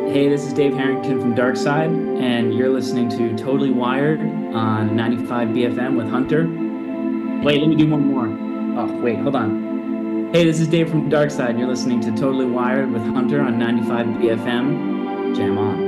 Hey, this is Dave Harrington from Darkside, and you're listening to Totally Wired on 95 BFM with Hunter. Wait, let me do one more. Oh, wait, hold on. Hey, this is Dave from Darkside, and you're listening to Totally Wired with Hunter on 95 BFM. Jam on.